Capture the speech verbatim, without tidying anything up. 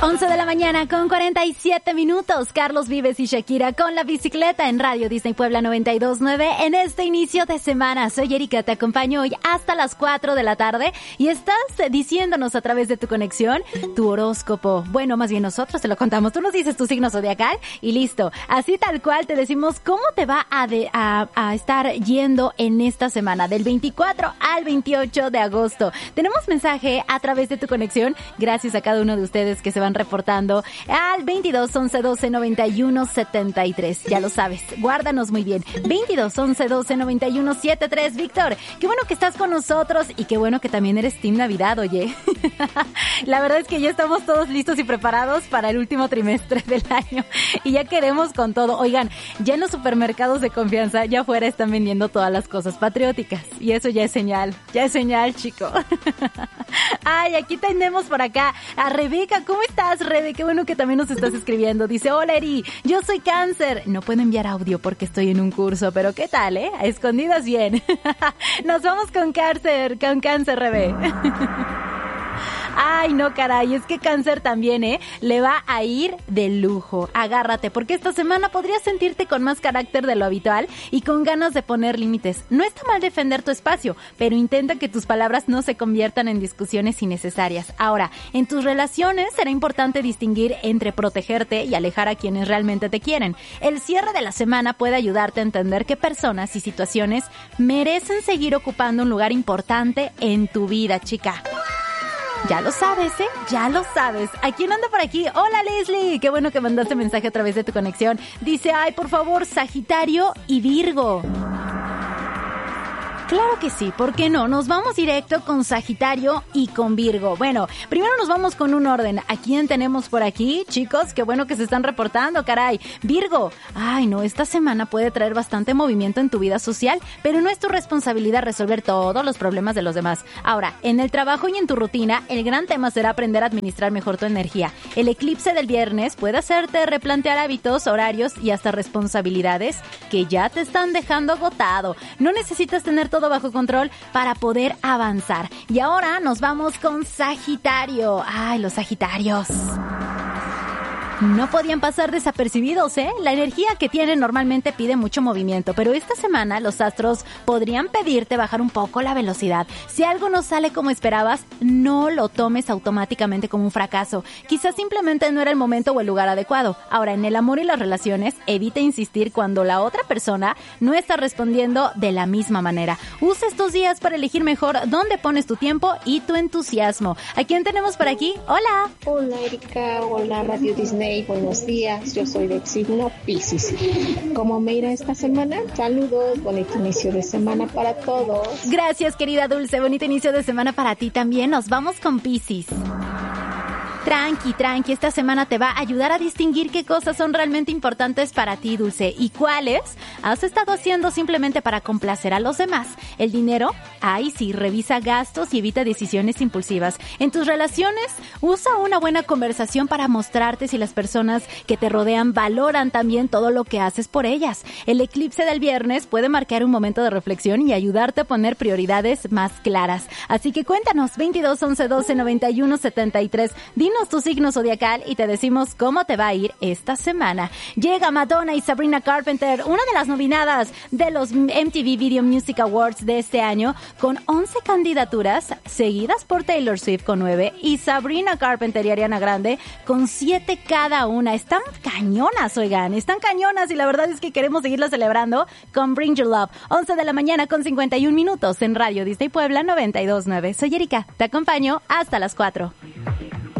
once de la mañana con cuarenta y siete minutos. Carlos Vives y Shakira con la bicicleta en Radio Disney Puebla noventa y dos punto nueve en este inicio de semana. Soy Erika, te acompaño hoy hasta las cuatro de la tarde y estás diciéndonos a través de tu conexión tu horóscopo. Bueno, más bien nosotros te lo contamos. Tú nos dices tu signo zodiacal y listo. Así tal cual te decimos cómo te va a, de, a, a estar yendo en esta semana del veinticuatro al veintiocho de agosto. Tenemos mensaje a través de tu conexión. Gracias a cada uno de ustedes que se van reportando al veintidós, once, doce, noventa y uno, setenta y tres. Ya lo sabes, guárdanos muy bien. veintidós, once, doce, noventa y uno, setenta y tres. Víctor, qué bueno que estás con nosotros y qué bueno que también eres Team Navidad, oye. La verdad es que ya estamos todos listos y preparados para el último trimestre del año y ya queremos con todo. Oigan, ya en los supermercados de confianza, ya afuera están vendiendo todas las cosas patrióticas y eso ya es señal, ya es señal, chico. Ay, aquí tenemos por acá a Rebeca. ¿Cómo estás, Rebe? Qué bueno que también nos estás escribiendo. Dice, hola, Eri, yo soy cáncer. No puedo enviar audio porque estoy en un curso, pero ¿qué tal, eh? A escondidas bien. Nos vamos con cáncer, con cáncer, Rebe. Ay, no, caray, es que cáncer también, ¿eh? Le va a ir de lujo. Agárrate, porque esta semana podrías sentirte con más carácter de lo habitual y con ganas de poner límites. No está mal defender tu espacio, pero intenta que tus palabras no se conviertan en discusiones innecesarias. Ahora, en tus relaciones será importante distinguir entre protegerte y alejar a quienes realmente te quieren. El cierre de la semana puede ayudarte a entender qué personas y situaciones merecen seguir ocupando un lugar importante en tu vida, chica. Ya lo sabes, ¿eh? Ya lo sabes. ¿A quién anda por aquí? Hola, Leslie. Qué bueno que mandaste mensaje a través de tu conexión. Dice, ay, por favor, Sagitario y Virgo. Claro que sí, ¿por qué no? Nos vamos directo con Sagitario y con Virgo. Bueno, primero nos vamos con un orden. ¿A quién tenemos por aquí? Chicos, qué bueno que se están reportando, caray. Virgo, ay no, esta semana puede traer bastante movimiento en tu vida social, pero no es tu responsabilidad resolver todos los problemas de los demás. Ahora, en el trabajo y en tu rutina, el gran tema será aprender a administrar mejor tu energía. El eclipse del viernes puede hacerte replantear hábitos, horarios y hasta responsabilidades que ya te están dejando agotado. No necesitas tener todo todo bajo control para poder avanzar. Y ahora nos vamos con Sagitario. Ay, los Sagitarios no podían pasar desapercibidos, ¿eh? La energía que tienen normalmente pide mucho movimiento, pero esta semana los astros podrían pedirte bajar un poco la velocidad. Si algo no sale como esperabas, no lo tomes automáticamente como un fracaso. Quizás simplemente no era el momento o el lugar adecuado. Ahora, en el amor y las relaciones, evita insistir cuando la otra persona no está respondiendo de la misma manera. Usa estos días para elegir mejor dónde pones tu tiempo y tu entusiasmo. ¿A quién tenemos por aquí? ¡Hola! Hola, Erika. Hola, Radio Disney. Buenos días, yo soy del signo Piscis. ¿Cómo me irá esta semana? Saludos, bonito inicio de semana para todos. Gracias, querida Dulce, bonito inicio de semana para ti también. Nos vamos con Piscis. Tranqui, tranqui, esta semana te va a ayudar a distinguir qué cosas son realmente importantes para ti, Dulce, y cuáles has estado haciendo simplemente para complacer a los demás. El dinero, ay sí, revisa gastos y evita decisiones impulsivas. En tus relaciones, usa una buena conversación para mostrarte si las personas que te rodean valoran también todo lo que haces por ellas. El eclipse del viernes puede marcar un momento de reflexión y ayudarte a poner prioridades más claras. Así que cuéntanos, veintidós, once, doce, noventa y uno, setenta y tres. Dinos tu signo zodiacal y te decimos cómo te va a ir esta semana. Llega Madonna y Sabrina Carpenter, una de las nominadas de los M T V Video Music Awards de este año, con once candidaturas, seguidas por Taylor Swift con nueve y Sabrina Carpenter y Ariana Grande con siete cada una. Están cañonas, oigan, están cañonas y la verdad es que queremos seguirlo celebrando con Bring Your Love. once de la mañana con cincuenta y un minutos en Radio Disney Puebla noventa y dos punto nueve. Soy Erika, te acompaño hasta las cuatro.